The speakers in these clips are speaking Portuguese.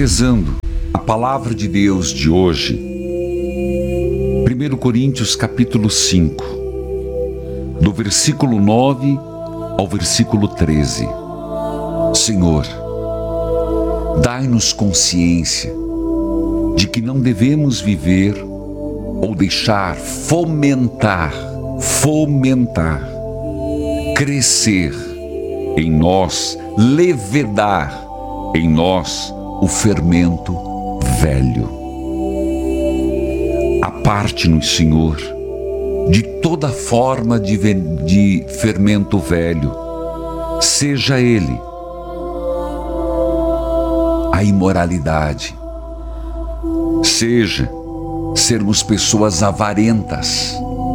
rezando a palavra de Deus de hoje, 1 Coríntios capítulo 5, do versículo 9 ao versículo 13. Senhor, dai-nos consciência de que não devemos viver ou deixar fomentar, crescer em nós, levedar em nós o fermento velho. Aparte-nos, Senhor, de toda forma de fermento velho, seja ele a imoralidade, seja sermos pessoas avarentas,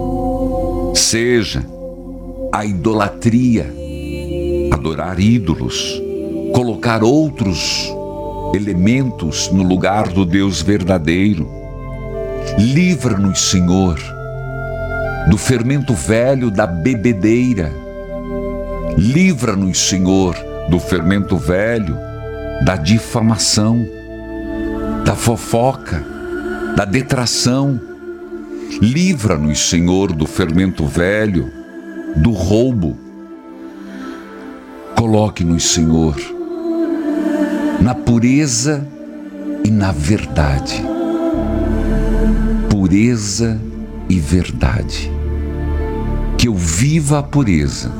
seja a idolatria, adorar ídolos, colocar outros elementos no lugar do Deus verdadeiro. Livra-nos, Senhor, do fermento velho da bebedeira. Livra-nos, Senhor, do fermento velho da difamação, da fofoca, da detração. Livra-nos, Senhor, do fermento velho do roubo. Coloque-nos, Senhor, na pureza e na verdade. Pureza e verdade. Que eu viva a pureza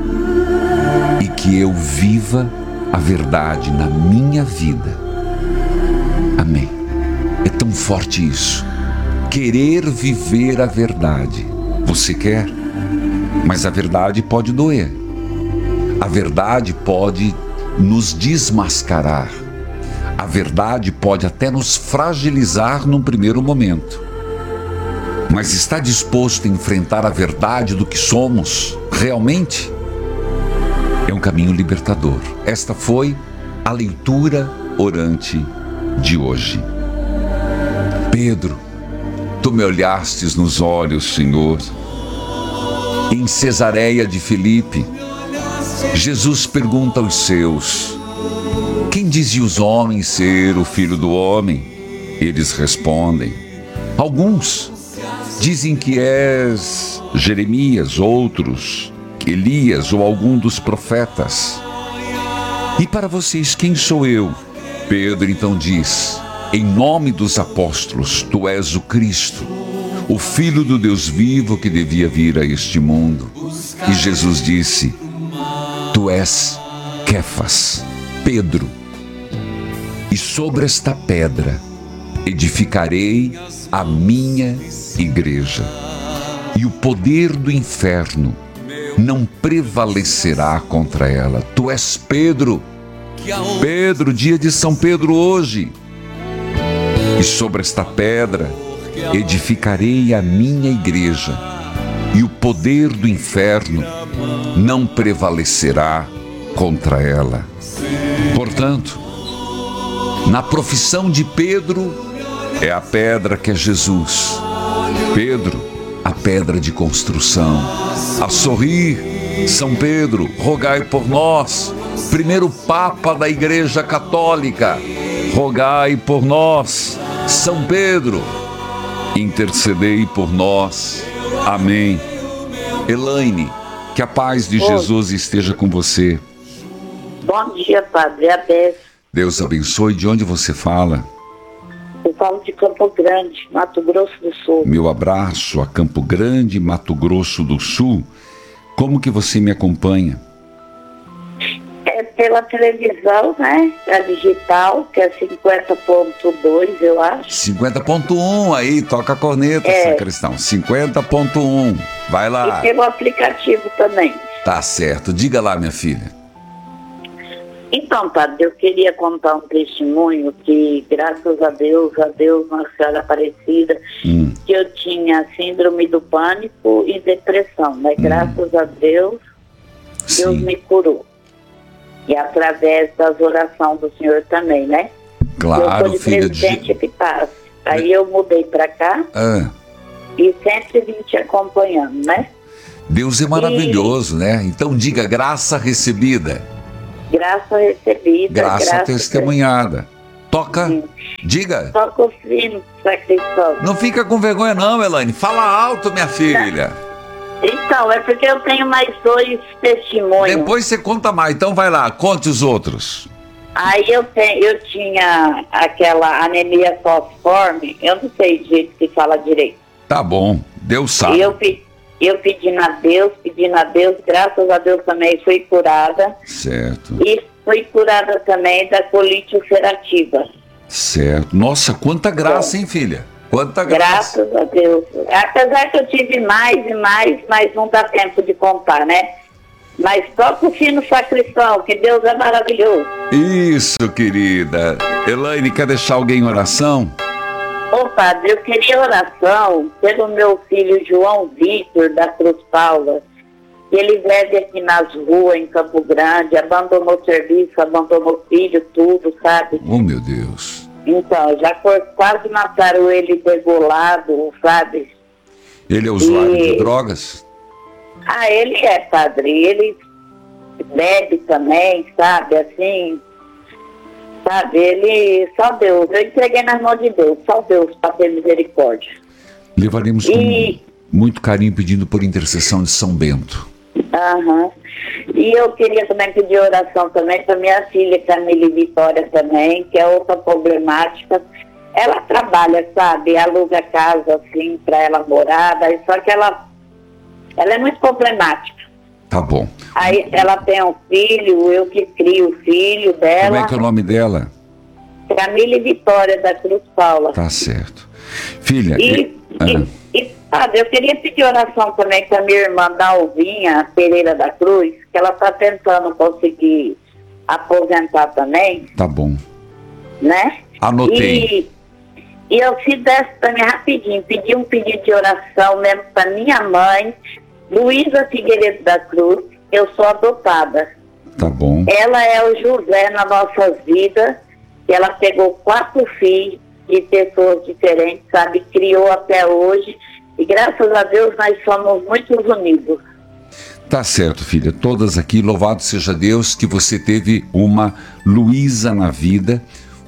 e que eu viva a verdade na minha vida. Amém. É tão forte isso. Querer viver a verdade. Você quer? Mas a verdade pode doer. A verdade pode nos desmascarar. A verdade pode até nos fragilizar num primeiro momento. Mas está disposto a enfrentar a verdade do que somos realmente? É um caminho libertador. Esta foi a leitura orante de hoje. Pedro, tu me olhastes nos olhos, Senhor. Em Cesareia de Filipe, Jesus pergunta aos seus: quem dizem os homens ser o Filho do Homem? Eles respondem: alguns dizem que és Jeremias, outros Elias ou algum dos profetas. E para vocês, quem sou eu? Pedro então diz: em nome dos apóstolos, tu és o Cristo, o Filho do Deus vivo que devia vir a este mundo. E Jesus disse: tu és Quefas, Pedro, e sobre esta pedra edificarei a minha igreja, e o poder do inferno não prevalecerá contra ela. Tu és Pedro, Pedro, dia de São Pedro hoje, e sobre esta pedra edificarei a minha igreja, e o poder do inferno não prevalecerá contra ela. Portanto, na profissão de Pedro, é a pedra que é Jesus. Pedro, a pedra de construção. A sorrir, São Pedro, rogai por nós. Primeiro Papa da Igreja Católica, rogai por nós. São Pedro, intercedei por nós. Amém. Elaine, que a paz de Jesus esteja com você. Bom dia, Padre. Deus abençoe. De onde você fala? Eu falo de Campo Grande, Mato Grosso do Sul. Meu abraço a Campo Grande, Mato Grosso do Sul. Como que você me acompanha? É pela televisão, né? A digital, que é 50.2, eu acho. 50.1, aí, toca a corneta, sacristão. 50.1, vai lá. E pelo aplicativo também. Tá certo, diga lá, minha filha. Então, Padre, eu queria contar um testemunho que, graças a Deus, Nossa Senhora Aparecida, que eu tinha síndrome do pânico e depressão, né? Graças a Deus, Deus me curou. E através das orações do Senhor também, né? Claro, eu sou de Presidente Epitácio. Aí eu mudei para cá e sempre vim te acompanhando, né? Deus é maravilhoso, né? Então diga: graça recebida. Graça recebida. Graça testemunhada. Toca. Diga. Toca o sino, sacristão. Não fica com vergonha não, Elaine. Fala alto, minha filha. Então, é porque eu tenho mais 2 testemunhos. Depois você conta mais. Então vai lá, conte os outros. Aí eu tinha aquela anemia falciforme, eu não sei do jeito que fala direito. Tá bom, Deus sabe. E eu pedindo a Deus, graças a Deus também fui curada. Certo. E fui curada também da colite ulcerativa. Certo. Nossa, quanta graça, hein, filha? Quanta graça. Graças a Deus. Apesar que eu tive mais e mais, mas não dá tempo de contar, né? Mas toca o sino, sacristão, que Deus é maravilhoso. Isso, querida. Elaine, quer deixar alguém em oração? Ô, padre, eu queria oração pelo meu filho João Vitor, da Cruz Paula. Ele vive aqui nas ruas, em Campo Grande, abandonou o serviço, abandonou o filho, tudo, sabe? Oh, meu Deus. Então, já quase mataram ele degolado, sabe? Ele é usuário de drogas? Ah, ele é, padre. Ele bebe também, sabe? Assim, sabe? Ele, só Deus. Eu entreguei nas mãos de Deus, só Deus, para ter misericórdia. Levaremos com muito carinho, pedindo por intercessão de São Bento. Aham. E eu queria também pedir oração também para minha filha, Camille Vitória também, que é outra problemática. Ela trabalha, sabe? Aluga casa, assim, para ela morar, só que ela é muito problemática. Tá bom. Aí ela tem um filho, eu que crio o filho dela. Como é que é o nome dela? Camille Vitória, da Cruz Paula. Tá certo. Filha... Padre, eu queria pedir oração também para minha irmã Dalvinha Pereira da Cruz, que ela está tentando conseguir aposentar também. Tá bom. Né? Anotei. E eu fiz dessa também rapidinho, pedi um pedido de oração mesmo para minha mãe, Luísa Figueiredo da Cruz. Eu sou adotada. Tá bom. Ela é o José na nossa vida. Ela pegou 4 filhos de pessoas diferentes, sabe? Criou até hoje. E graças a Deus nós somos muito unidos. Tá certo, filha. Todas aqui, louvado seja Deus que você teve uma Luísa na vida,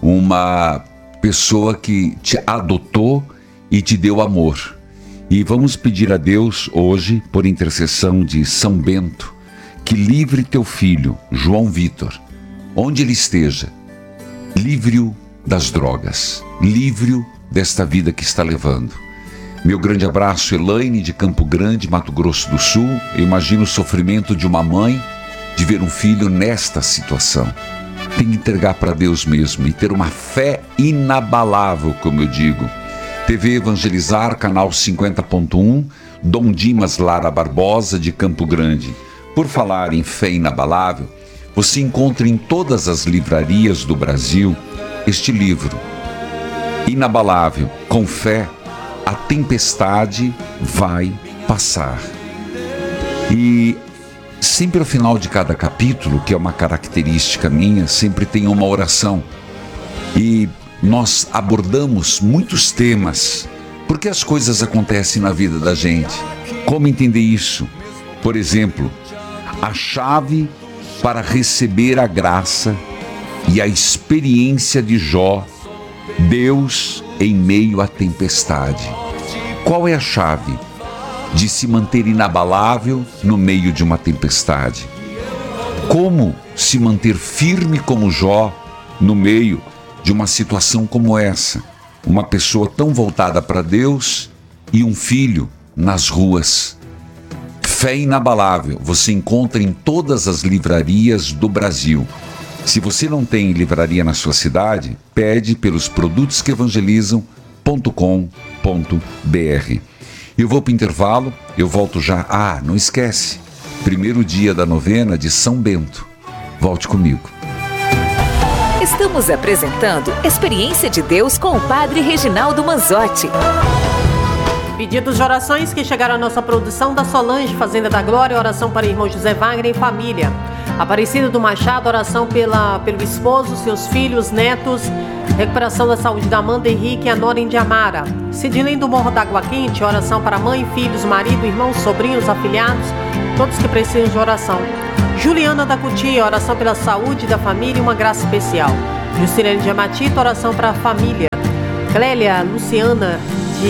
uma pessoa que te adotou e te deu amor. E vamos pedir a Deus hoje, por intercessão de São Bento, que livre teu filho, João Vitor, onde ele esteja, livre-o das drogas, livre-o desta vida que está levando. Meu grande abraço, Elaine, de Campo Grande, Mato Grosso do Sul. Eu imagino o sofrimento de uma mãe de ver um filho nesta situação. Tem que entregar para Deus mesmo e ter uma fé inabalável, como eu digo. TV Evangelizar, canal 50.1, Dom Dimas Lara Barbosa, de Campo Grande. Por falar em fé inabalável, você encontra em todas as livrarias do Brasil este livro, Inabalável, com fé, a tempestade vai passar. E sempre ao final de cada capítulo, que é uma característica minha, sempre tem uma oração. E nós abordamos muitos temas, porque as coisas acontecem na vida da gente. Como entender isso? Por exemplo, a chave para receber a graça e a experiência de Jó, Deus em meio à tempestade. Qual é a chave de se manter inabalável no meio de uma tempestade? Como se manter firme como Jó no meio de uma situação como essa? Uma pessoa tão voltada para Deus e um filho nas ruas. Fé inabalável você encontra em todas as livrarias do Brasil. Se você não tem livraria na sua cidade, pede pelos produtosqueevangelizam.com.br. Eu vou para o intervalo, eu volto já. Ah, não esquece, primeiro dia da novena de São Bento. Volte comigo. Estamos apresentando Experiência de Deus com o Padre Reginaldo Manzotti. Pedidos de orações que chegaram à nossa produção da Solange, Fazenda da Glória, oração para o irmão José Wagner e família. Aparecida do Machado, oração pelo esposo, seus filhos, netos, recuperação da saúde da Amanda Henrique e a Nora Indiamara. Cidilene do Morro da Água Quente, oração para mãe, filhos, marido, irmãos, sobrinhos, afilhados, todos que precisam de oração. Juliana da Cutia, oração pela saúde da família e uma graça especial. Juscelene de Amatita, oração para a família. Clélia Luciana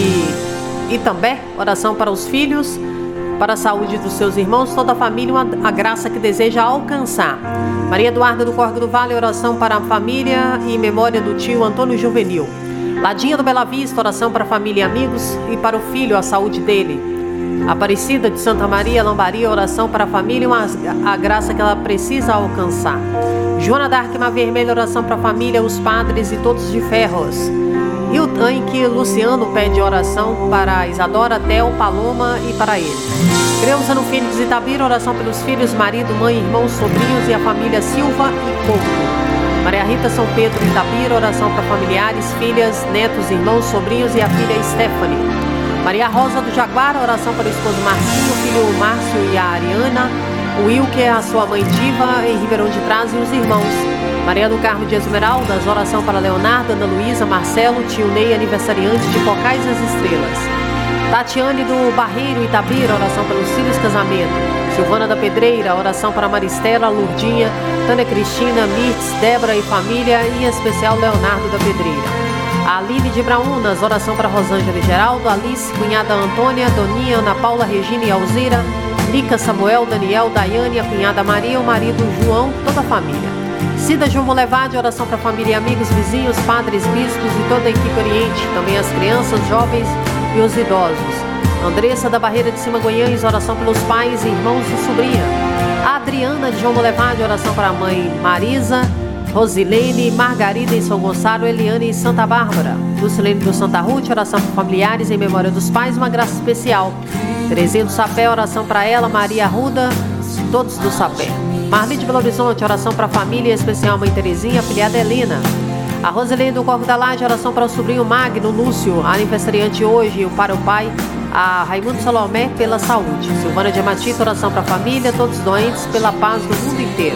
de Itambé, oração para os filhos, para a saúde dos seus irmãos, toda a família, a graça que deseja alcançar. Maria Eduarda do Córrego do Vale, oração para a família e memória do tio Antônio Juvenil. Ladinha do Bela Vista, oração para a família e amigos e para o filho, a saúde dele. Aparecida de Santa Maria, Lambaria, oração para a família e a graça que ela precisa alcançar. Joana d'Arc Vermelha, oração para a família, os padres e todos de Ferros. E o Tanque Luciano pede oração para Isadora, Theo, Paloma e para ele. Creuza no Fênix Itabira, oração pelos filhos, marido, mãe, irmãos, sobrinhos e a família Silva e Couto. Maria Rita São Pedro Itabira, oração para familiares, filhas, netos, irmãos, sobrinhos e a filha Stephanie. Maria Rosa do Jaguar, oração para o esposo Marcinho, o filho Márcio e a Ariana, o Wilker, a sua mãe Diva, em Ribeirão de Trás e os irmãos. Maria do Carmo de Esmeraldas, oração para Leonardo, Ana Luísa, Marcelo, tio Ney, aniversariante de Cocais das Estrelas. Tatiane do Barreiro Itabira, oração pelos filhos, casamento. Silvana da Pedreira, oração para Maristela, Lourdinha, Tânia Cristina, Mirtz, Débora e família, e em especial Leonardo da Pedreira. A Aline de Braunas, oração para Rosângela e Geraldo, Alice, cunhada Antônia, Doninha, Ana Paula, Regina e Alzira, Lica, Samuel, Daniel, Daiane, a cunhada Maria, o marido João, toda a família. Cida Jumo Levade, oração para família e amigos, vizinhos, padres, bispos e toda a equipe Oriente, também as crianças, jovens e os idosos. Andressa da Barreira de Cima Goiânia, oração pelos pais, irmãos e sobrinha. A Adriana de Jumo Levade, oração para a mãe Marisa, Rosilene, Margarida em São Gonçalo, Eliane em Santa Bárbara. Lucilene do Santa Ruth, oração para familiares em memória dos pais, uma graça especial. Terezinha do Sapé, oração para ela, Maria Arruda, todos do Sapé. Marli de Belo Horizonte, oração para a família, em especial a mãe Terezinha, a filhada Helena. A Rosilene do Corvo da Laje, oração para o sobrinho Magno Lúcio, aniversariante hoje, e para o pai, a Raimundo Salomé, pela saúde. Silvana de Amatita, oração para a família, todos doentes, pela paz do mundo inteiro.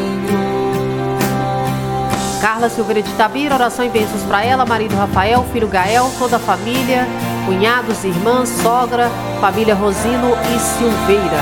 Carla Silveira de Itabira, oração e bênçãos para ela, marido Rafael, filho Gael, toda a família, cunhados, irmãs, sogra, família Rosino e Silveira.